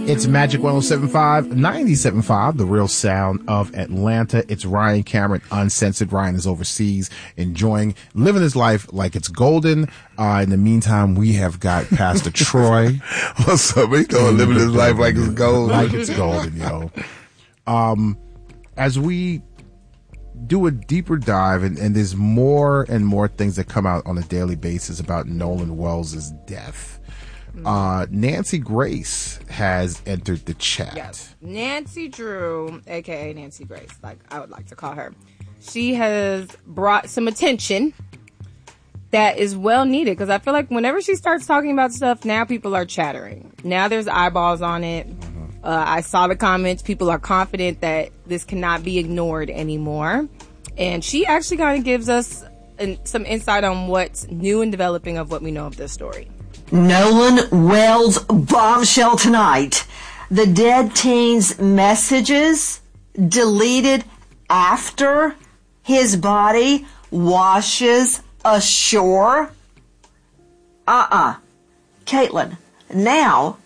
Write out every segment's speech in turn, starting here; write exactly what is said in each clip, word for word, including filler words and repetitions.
It's Magic one oh seven point five, ninety-seven point five, the real sound of Atlanta. It's Ryan Cameron, uncensored. Ryan is overseas, enjoying, living his life like it's golden. Uh, in the meantime, we have got Pastor Troy. What's up? He doing living his life like it's golden. Like it's golden, yo. Um, as we do a deeper dive, and, and there's more and more things that come out on a daily basis about Nolan Wells' death. Uh, Nancy Grace has entered the chat. Yes. Nancy Drew, a k a. Nancy Grace, like I would like to call her. She has brought some attention that is well needed, because I feel like whenever she starts talking about stuff, now people are chattering. Now there's eyeballs on it. Mm-hmm. Uh, I saw the comments. People are confident that this cannot be ignored anymore. And she actually kind of gives us an, some insight on what's new and developing of what we know of this story. Nolan Wells bombshell tonight. The dead teen's messages deleted after his body washes ashore. Uh-uh. Caitlin, now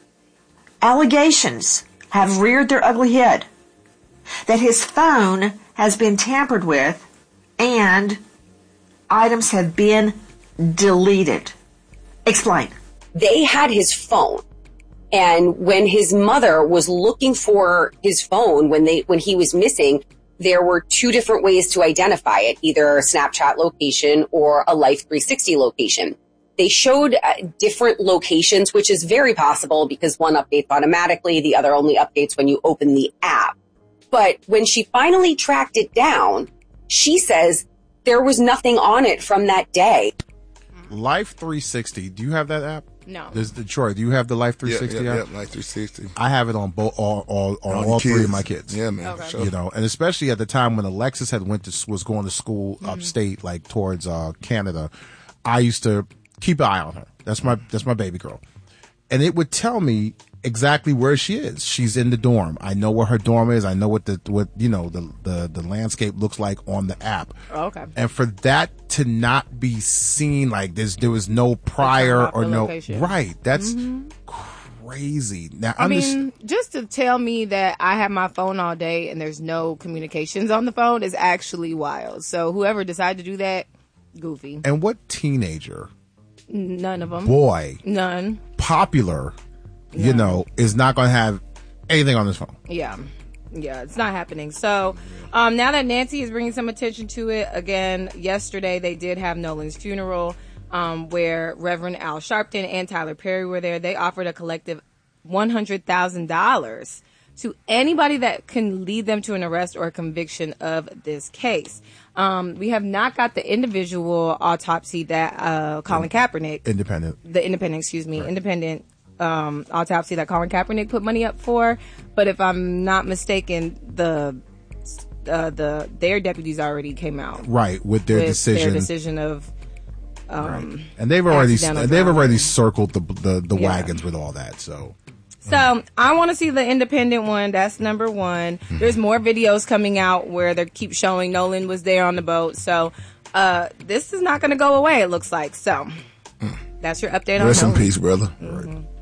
allegations have reared their ugly head that his phone has been tampered with and items have been deleted. Explain. They had his phone, and when his mother was looking for his phone when they when he was missing, there were two different ways to identify it, either a Snapchat location or a Life three sixty location. They showed uh, different locations, which is very possible because one updates automatically, the other only updates when you open the app. But when she finally tracked it down, she says there was nothing on it from that day. Life three sixty, do you have that app? No. Does the Troy, do you have the Life three sixty yeah, yeah, app? Yeah, Life three sixty. I have it on both, all, all, on all, all three of my kids. Yeah, man. Okay. Sure. You know, and especially at the time when Alexis had went to was going to school mm-hmm. upstate, like towards uh, Canada, I used to keep an eye on her. That's my that's my baby girl, and it would tell me exactly where she is. She's in the dorm. I know where her dorm is. I know what the what you know the the, the landscape looks like on the app. Oh, okay. And for that to not be seen, like there's there was no prior or no location. Right. That's mm-hmm. crazy. Now I I'm mean, just, just to tell me that I have my phone all day and there's no communications on the phone is actually wild. So whoever decided to do that, goofy. and what teenager, None of them. boy, None. popular, you know, is not going to have anything on his phone. Yeah. Yeah, it's not happening. So, um, now that Nancy is bringing some attention to it, again, yesterday they did have Nolan's funeral, um, where Reverend Al Sharpton and Tyler Perry were there. They offered a collective one hundred thousand dollars to anybody that can lead them to an arrest or a conviction of this case. Um, we have not got the individual autopsy that, uh, Colin Kaepernick, Independent. the independent, excuse me, Right. independent, um, autopsy that Colin Kaepernick put money up for. But if I'm not mistaken, the, uh, the, their deputies already came out. Right, with their with decision. Their decision of, um, Right. And they've already accidental they've drowning. already circled the the, the Yeah. wagons with all that. So So I want to see the independent one. That's number one. Mm-hmm. There's more videos coming out where they keep showing Nolan was there on the boat. So uh, this is not going to go away, it looks like. So that's your update on Rest in Nolan. peace, brother. Mm-hmm.